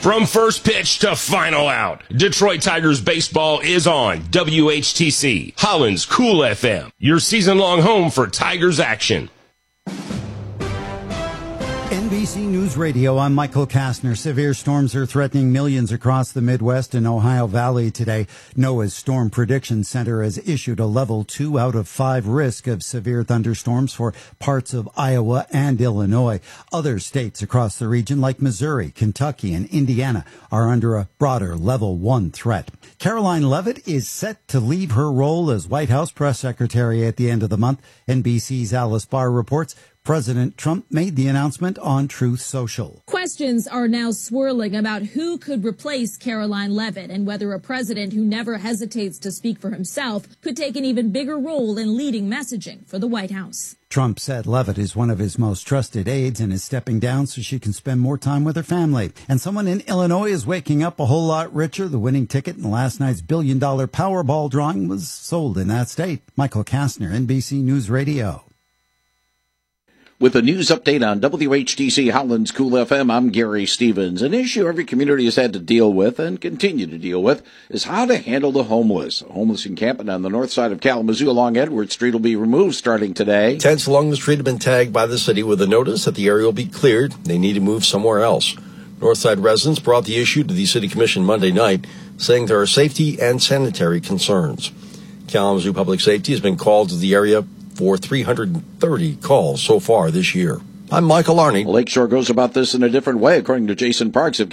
From first pitch to final out, Detroit Tigers baseball is on WHTC, Holland's Cool FM, your season-long home for Tigers action. NBC News Radio, I'm Michael Kastner. Severe storms are threatening millions across the Midwest and Ohio Valley today. NOAA's Storm Prediction Center has issued a level 2 out of 5 risk of severe thunderstorms for parts of Iowa and Illinois. Other states across the region like Missouri, Kentucky, and Indiana are under a broader level 1 threat. Caroline Leavitt is set to leave her role as White House press secretary at the end of the month. NBC's Alice Barr reports President Trump made the announcement on Truth Social. Questions are now swirling about who could replace Caroline Leavitt and whether a president who never hesitates to speak for himself could take an even bigger role in leading messaging for the White House. Trump said Leavitt is one of his most trusted aides and is stepping down so she can spend more time with her family. And someone in Illinois is waking up a whole lot richer. The winning ticket in last night's billion-dollar Powerball drawing was sold in that state. Michael Kastner, NBC News Radio. With a news update on WHTC Holland's Cool FM, I'm Gary Stevens. An issue every community has had to deal with and continue to deal with is how to handle the homeless. A homeless encampment on the north side of Kalamazoo along Edward Street will be removed starting today. Tents along the street have been tagged by the city with a notice that the area will be cleared. They need to move somewhere else. Northside residents brought the issue to the City Commission Monday night, saying there are safety and sanitary concerns. Kalamazoo Public Safety has been called to the area for 330 calls so far this year. I'm Michael Arney. Lakeshore goes about this in a different way, according to Jason Parks.